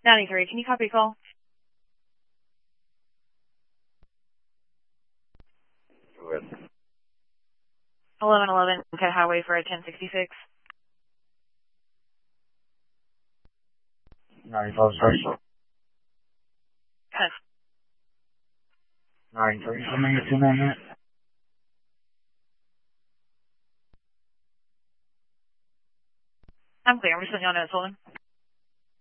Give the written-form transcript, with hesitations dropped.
93, can you copy call? 1111, okay, highway for a 1066. 95 special. Yes. 93, for me, 2 more minutes. I'm clear, I'm just putting you on notes, hold on.